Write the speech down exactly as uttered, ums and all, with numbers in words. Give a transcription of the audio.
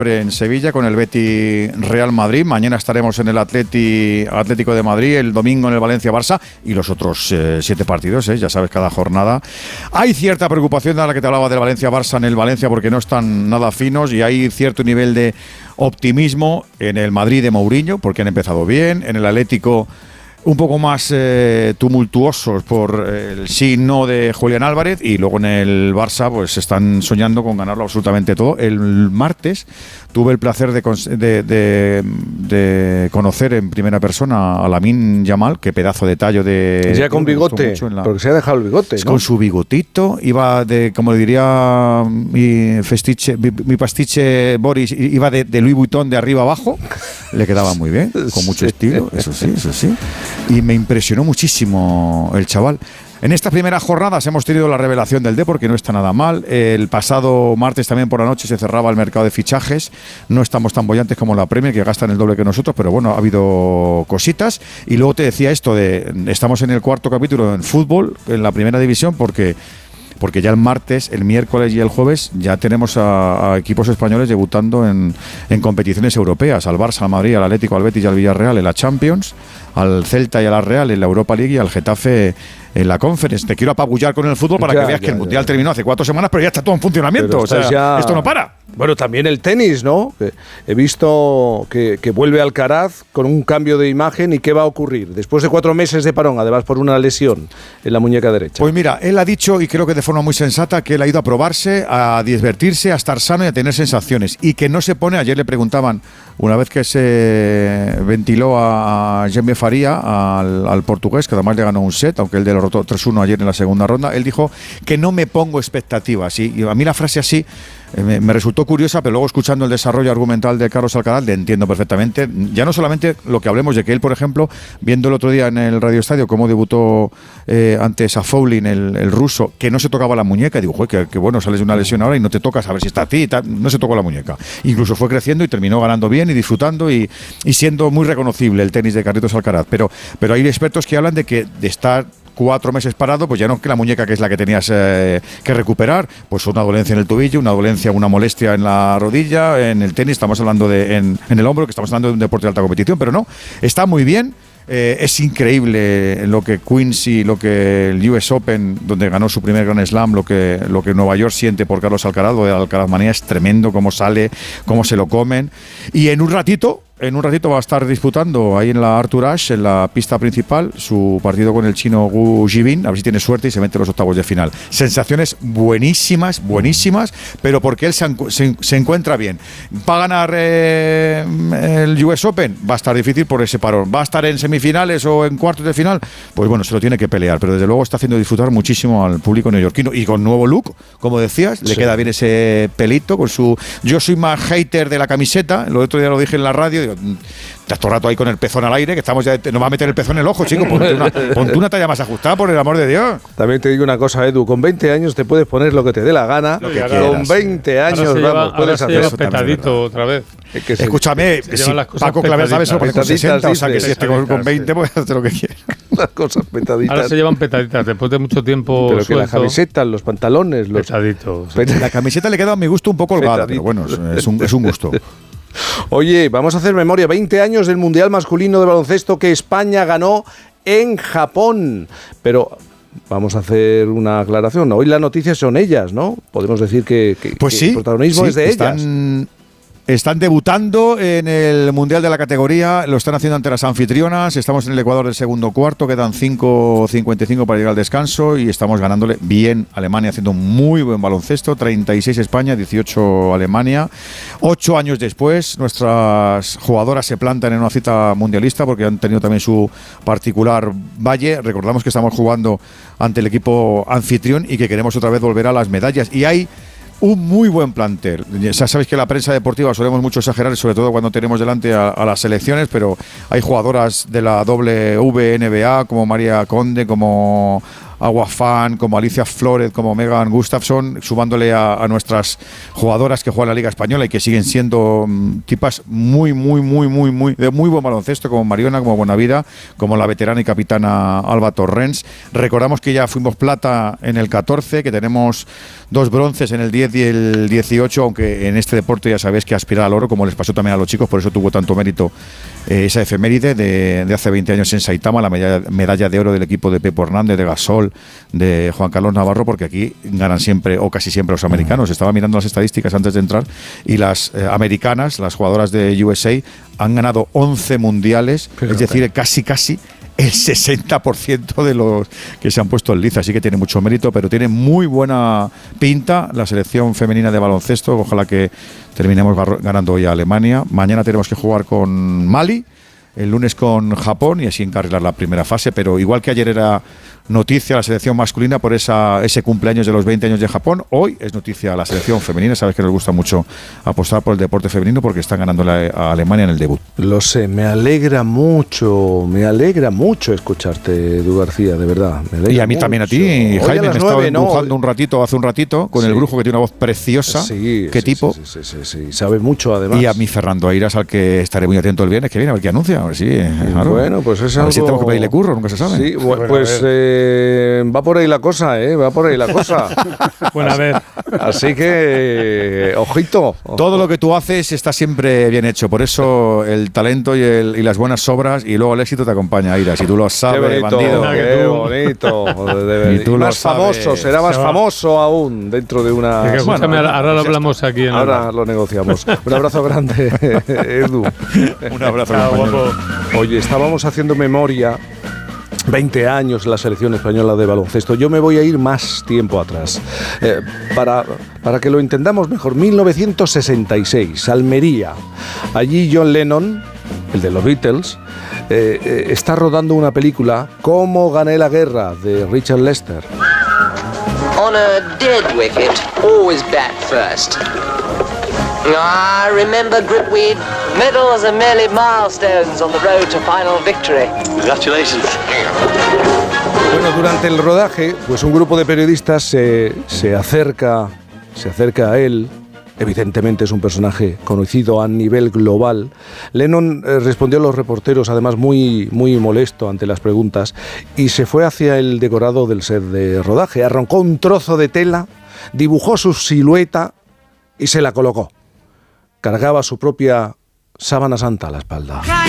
en Sevilla con el Betis Real Madrid. Mañana estaremos en el Atleti, Atlético de Madrid, el domingo en el Valencia Barça y los otros eh, siete partidos, eh, ya sabes, cada jornada. Hay cierta preocupación de la que te hablaba del Valencia Barça en el Valencia porque no están nada finos y hay cierto nivel de optimismo en el Madrid de Mourinho porque han empezado bien, en el Atlético un poco más eh, tumultuosos por el sí no de Julián Álvarez y luego en el Barça pues están soñando con ganarlo absolutamente todo. El martes tuve el placer de, de, de, de conocer en primera persona a Lamine Yamal, qué pedazo de tallo de... Ya con bigote, la... porque se ha dejado el bigote, ¿no? Con su bigotito, iba de, como le diría mi, festiche, mi, mi pastiche Boris, iba de, de Louis Vuitton de arriba abajo, le quedaba muy bien, con mucho estilo, eso sí, eso sí. Y me impresionó muchísimo el chaval. En estas primeras jornadas hemos tenido la revelación del Depor, que no está nada mal. El pasado martes también por la noche se cerraba el mercado de fichajes. No estamos tan bollantes como la Premier, que gastan el doble que nosotros, pero bueno, ha habido cositas. Y luego te decía esto de, estamos en el cuarto capítulo en fútbol, en la primera división, porque... porque ya el martes, el miércoles y el jueves ya tenemos a, a equipos españoles debutando en, en competiciones europeas, al Barça, al Madrid, al Atlético, al Betis y al Villarreal en la Champions, al Celta y a la Real en la Europa League y al Getafe en la Conference. Te quiero apabullar con el fútbol para ya, que veas ya, que el ya, Mundial ya. terminó hace cuatro semanas, pero ya está todo en funcionamiento. O sea, ya... esto no para. Bueno, también el tenis, ¿no? He visto que, que vuelve Alcaraz con un cambio de imagen. ¿Y qué va a ocurrir? Después de cuatro meses de parón, además por una lesión en la muñeca derecha. Pues mira, él ha dicho, y creo que de forma muy sensata, que él ha ido a probarse, a divertirse, a estar sano y a tener sensaciones. Y que no se pone, ayer le preguntaban, una vez que se ventiló a Jaime Faría, al, al portugués, que además le ganó un set, aunque él le derrotó tres uno ayer en la segunda ronda, él dijo que no me pongo expectativas. Y, y a mí la frase así eh, me, me resultó curiosa, pero luego escuchando el desarrollo argumental de Carlos Alcaraz le entiendo perfectamente. Ya no solamente lo que hablemos de que él, por ejemplo, viendo el otro día en el Radio Estadio cómo debutó eh, ante Safoulin, el, el ruso, que no se tocaba la muñeca, y digo, joder, que, que bueno, sales de una lesión ahora y no te tocas a ver si está a ti y tal. No se tocó la muñeca. Incluso fue creciendo y terminó ganando bien y disfrutando y, y siendo muy reconocible el tenis de Carlitos Alcaraz. Pero, pero hay expertos que hablan de que de estar cuatro meses parado, pues ya no es que la muñeca, que es la que tenías eh, que recuperar, pues una dolencia en el tobillo, una dolencia, una molestia en la rodilla, en el tenis, estamos hablando de en, en el hombro, que estamos hablando de un deporte de alta competición, pero no, está muy bien. Eh, es increíble lo que Quincy, lo que el U S Open, donde ganó su primer Grand Slam, lo que, lo que Nueva York siente por Carlos Alcaraz, lo de Alcaraz manía es tremendo, cómo sale, cómo se lo comen. Y en un ratito, en un ratito va a estar disputando ahí en la Arthur Ashe, en la pista principal, su partido con el chino Gu Jibin, a ver si tiene suerte y se mete en los octavos de final. Sensaciones buenísimas, buenísimas, pero porque él se, se, se encuentra bien. ¿Va a ganar eh, el U S Open? Va a estar difícil por ese parón. ¿Va a estar en semifinales o en cuartos de final? Pues bueno, se lo tiene que pelear, pero desde luego está haciendo disfrutar muchísimo al público neoyorquino y con nuevo look, como decías, le sí. queda bien ese pelito con su... Yo soy más hater de la camiseta, el otro día lo dije en la radio, estás todo el rato ahí con el pezón al aire, que estamos ya, nos va a meter el pezón en el ojo, chico, ponte una, ponte una talla más ajustada, por el amor de Dios. También te digo una cosa, Edu, con veinte años te puedes poner lo que te dé la gana, lo que con quieras, veinte años, ahora vamos, lleva, puedes ahora hacer eso petadito otra vez. Es que se, Escúchame, se si Paco Claver sabe eso, porque con sesenta, o sea que si esté con, con veinte, pues hace lo que quiera. Las cosas petaditas. Ahora se llevan petaditas, después de mucho tiempo pero suelto, que las camisetas, los pantalones, los petaditos. Pet- La camiseta le queda a mi gusto un poco holgada, pero bueno, es, es, un, es un gusto. Oye, vamos a hacer memoria, veinte años del Mundial Masculino de Baloncesto que España ganó en Japón. Pero vamos a hacer una aclaración. Hoy las noticias son ellas, ¿no? Podemos decir que, que, pues que sí, el protagonismo sí, es de están, ellas. Están debutando en el Mundial de la categoría, lo están haciendo ante las anfitrionas, estamos en el Ecuador del segundo cuarto, quedan cinco cincuenta y cinco para llegar al descanso y estamos ganándole bien a Alemania, haciendo muy buen baloncesto, treinta y seis España, dieciocho Alemania. Ocho años después, nuestras jugadoras se plantan en una cita mundialista porque han tenido también su particular valle. Recordamos que estamos jugando ante el equipo anfitrión y que queremos otra vez volver a las medallas. Y hay un muy buen plantel. Ya sabéis que la prensa deportiva solemos mucho exagerar, sobre todo cuando tenemos delante a, a las selecciones, pero hay jugadoras de la W N B A como María Conde, como Agua Fan, como Alicia Flórez, como Megan Gustafsson, sumándole a, a nuestras jugadoras que juegan en la Liga Española y que siguen siendo um, tipas muy, muy, muy, muy, muy, de muy buen baloncesto, como Mariona, como Buenavida, como la veterana y capitana Alba Torrens. Recordamos que ya fuimos plata en el catorce, que tenemos dos bronces en el diez y el dieciocho, aunque en este deporte ya sabéis que aspirar al oro, como les pasó también a los chicos, por eso tuvo tanto mérito eh, esa efeméride de, de hace veinte años en Saitama, la medalla, medalla de oro del equipo de Pepo Hernández, de Gasol, de Juan Carlos Navarro, porque aquí ganan siempre, o casi siempre, los americanos. Estaba mirando las estadísticas antes de entrar y las eh, americanas, las jugadoras de U S A, han ganado once mundiales, pero es decir, okay. casi, casi el sesenta por ciento de los que se han puesto en liza, así que tiene mucho mérito, pero tiene muy buena pinta la selección femenina de baloncesto. Ojalá que terminemos ganando hoy a Alemania. Mañana tenemos que jugar con Mali, el lunes con Japón y así encarrilar la primera fase, pero igual que ayer era noticia la selección masculina por esa, ese cumpleaños de los veinte años de Japón, hoy es noticia la selección femenina. Sabes que nos gusta mucho apostar por el deporte femenino porque están ganando a Alemania en el debut. Lo sé, me alegra mucho, me alegra mucho escucharte, Edu García, de verdad. Me y a mí mucho. también a ti, Jaime, me estaba empujando no. un ratito, hace un ratito, con sí. el Brujo, que tiene una voz preciosa. Sí, ¿Qué sí, tipo? Sí, sí, sí, sí, sí, sabe mucho además. Y a mí Fernando Airas, al que estaré muy atento el viernes que viene, a ver qué anuncia. A ver si, claro. Bueno, pues es a ver algo... si tenemos que pedirle curro, nunca se sabe. Sí, bueno, pues eh, va por ahí la cosa, ¿eh? Va por ahí la cosa. Bueno, a ver. Así que, ojito. Todo lo que tú haces está siempre bien hecho. Por eso el talento y, el, y las buenas obras y luego el éxito te acompaña, Ira. Si tú lo sabes, qué bonito, bandido. Qué bonito. De, y tú y más famoso, será más famoso aún dentro de una... Es que, bueno, bueno, ahora, ahora lo hablamos aquí. En ahora el... lo negociamos. Un abrazo grande, Edu. Un abrazo, ah, guapo. Oye, estábamos haciendo memoria... veinte años la selección española de baloncesto. Yo me voy a ir más tiempo atrás. Eh, para, para que lo entendamos mejor, mil novecientos sesenta y seis, Almería. Allí John Lennon, el de los Beatles, eh, eh, está rodando una película, Cómo gané la guerra, de Richard Lester. On a dead wicket, always bat first. I remember Gripweed. Medals are merely milestones on the road to final victory. Congratulations. Bueno, durante el rodaje, pues un grupo de periodistas se, se acerca, se acerca a él. Evidentemente es un personaje conocido a nivel global. Lennon eh, respondió a los reporteros, además muy, muy molesto ante las preguntas, y se fue hacia el decorado del set de rodaje. Arrancó un trozo de tela, dibujó su silueta y se la colocó. Cargaba su propia sábana santa a la espalda.